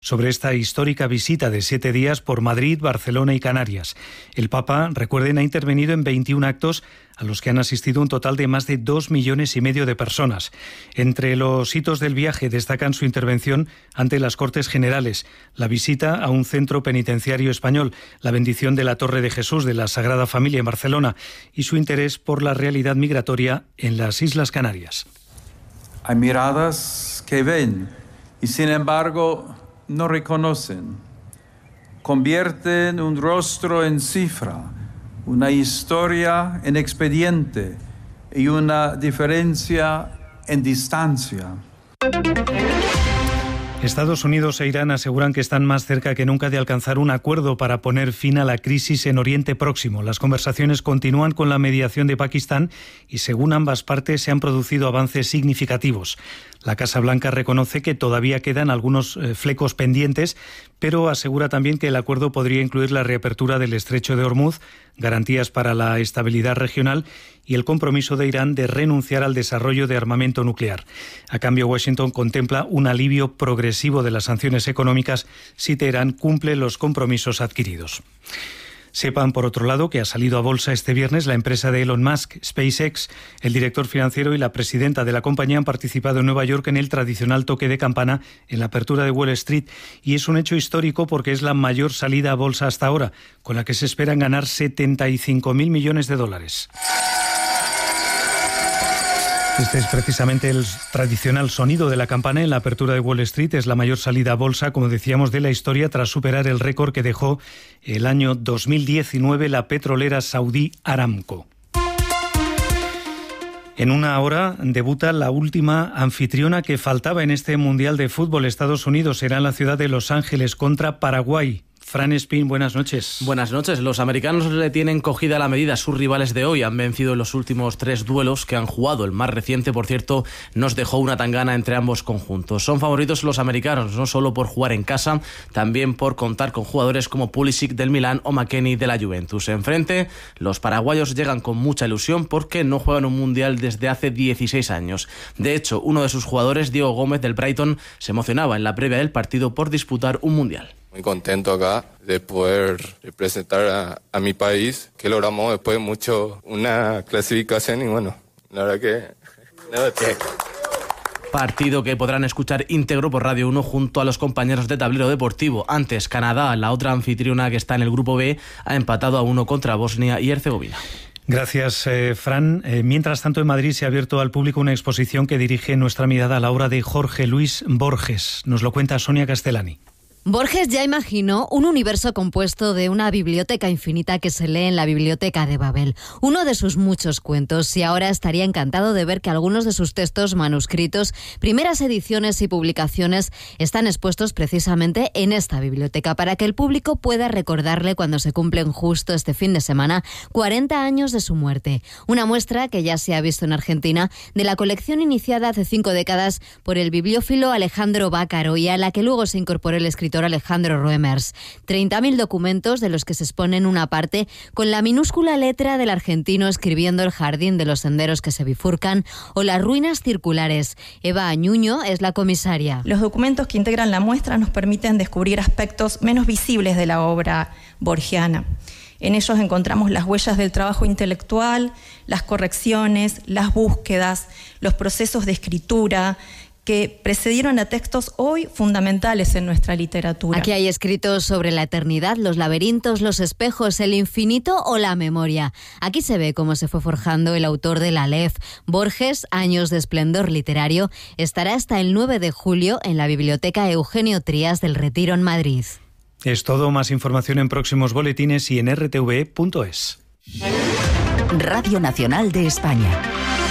sobre esta histórica visita de 7 días por Madrid, Barcelona y Canarias. El Papa, recuerden, ha intervenido en 21 actos a los que han asistido un total de más de 2,5 millones de personas. Entre los hitos del viaje destacan su intervención ante las Cortes Generales, la visita a un centro penitenciario español, la bendición de la Torre de Jesús de la Sagrada Familia en Barcelona y su interés por la realidad migratoria en las Islas Canarias. Hay miradas que ven y sin embargo no reconocen. Convierten un rostro en cifra, una historia en expediente y una diferencia en distancia. Estados Unidos e Irán aseguran que están más cerca que nunca de alcanzar un acuerdo para poner fin a la crisis en Oriente Próximo. Las conversaciones continúan con la mediación de Pakistán y, según ambas partes, se han producido avances significativos. La Casa Blanca reconoce que todavía quedan algunos flecos pendientes, pero asegura también que el acuerdo podría incluir la reapertura del Estrecho de Hormuz, garantías para la estabilidad regional y el compromiso de Irán de renunciar al desarrollo de armamento nuclear. A cambio, Washington contempla un alivio progresivo de las sanciones económicas si Teherán cumple los compromisos adquiridos. Sepan, por otro lado, que ha salido a bolsa este viernes la empresa de Elon Musk, SpaceX. El director financiero y la presidenta de la compañía han participado en Nueva York en el tradicional toque de campana en la apertura de Wall Street, y es un hecho histórico porque es la mayor salida a bolsa hasta ahora, con la que se esperan ganar 75.000 millones de dólares. Este es precisamente el tradicional sonido de la campana en la apertura de Wall Street. Es la mayor salida a bolsa, como decíamos, de la historia, tras superar el récord que dejó el año 2019 la petrolera saudí Aramco. En una hora debuta la última anfitriona que faltaba en este Mundial de Fútbol. Estados Unidos será en la ciudad de Los Ángeles contra Paraguay. Fran Espín, buenas noches. Buenas noches. Los americanos le tienen cogida la medida a sus rivales de hoy. Han vencido en los últimos 3 duelos que han jugado. El más reciente, por cierto, nos dejó una tangana entre ambos conjuntos. Son favoritos los americanos, no solo por jugar en casa, también por contar con jugadores como Pulisic del Milán o McKennie de la Juventus. Enfrente, los paraguayos llegan con mucha ilusión porque no juegan un mundial desde hace 16 años. De hecho, uno de sus jugadores, Diego Gómez del Brighton, se emocionaba en la previa del partido por disputar un mundial. Muy contento acá de poder representar a mi país, que logramos después de mucho una clasificación y bueno, la verdad que nada tiene. Partido que podrán escuchar íntegro por Radio 1 junto a los compañeros de Tablero Deportivo. Antes, Canadá, la otra anfitriona que está en el grupo B, ha empatado a 1 contra Bosnia y Herzegovina. Gracias, Fran. Mientras tanto, en Madrid se ha abierto al público una exposición que dirige nuestra mirada a la obra de Jorge Luis Borges. Nos lo cuenta Sonia Castellani. Borges ya imaginó un universo compuesto de una biblioteca infinita que se lee en la Biblioteca de Babel, uno de sus muchos cuentos, y ahora estaría encantado de ver que algunos de sus textos manuscritos, primeras ediciones y publicaciones están expuestos precisamente en esta biblioteca para que el público pueda recordarle cuando se cumplen justo este fin de semana 40 años de su muerte. Una muestra que ya se ha visto en Argentina de la colección iniciada hace 5 décadas por el bibliófilo Alejandro Bácaro y a la que luego se incorporó el escritor Alejandro Roemers. 30.000 documentos de los que se exponen una parte con la minúscula letra del argentino escribiendo el jardín de los senderos que se bifurcan o las ruinas circulares. Eva Añuño es la comisaria. Los documentos que integran la muestra nos permiten descubrir aspectos menos visibles de la obra borgiana. En ellos encontramos las huellas del trabajo intelectual, las correcciones, las búsquedas, los procesos de escritura que precedieron a textos hoy fundamentales en nuestra literatura. Aquí hay escritos sobre la eternidad, los laberintos, los espejos, el infinito o la memoria. Aquí se ve cómo se fue forjando el autor de la Aleph. Borges, Años de esplendor literario, estará hasta el 9 de julio en la Biblioteca Eugenio Trías del Retiro en Madrid. Es todo. Más información en próximos boletines y en rtv.es. Radio Nacional de España.